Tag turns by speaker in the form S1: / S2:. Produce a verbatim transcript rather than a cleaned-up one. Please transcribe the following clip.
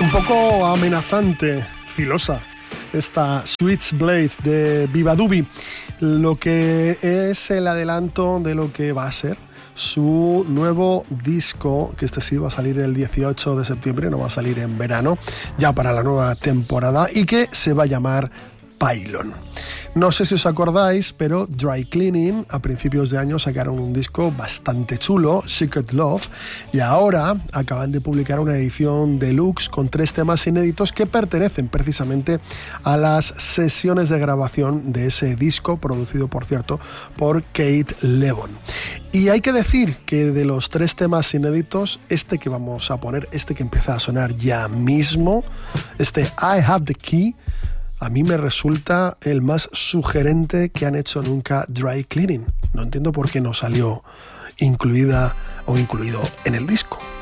S1: Un poco amenazante, filosa, esta Switchblade de Vivadubi, lo que es el adelanto de lo que va a ser su nuevo disco, que este sí va a salir el dieciocho de septiembre, no va a salir en verano, ya para la nueva temporada, y que se va a llamar Pylon. No sé si os acordáis, pero Dry Cleaning a principios de año sacaron un disco bastante chulo, Secret Love, y ahora acaban de publicar una edición deluxe con tres temas inéditos que pertenecen precisamente a las sesiones de grabación de ese disco, producido por cierto por Kate Levon. Y hay que decir que de los tres temas inéditos, este que vamos a poner, este que empieza a sonar ya mismo, este I Have the Key, a mí me resulta el más sugerente que han hecho nunca Dry Cleaning. No entiendo por qué no salió incluida o incluido en el disco.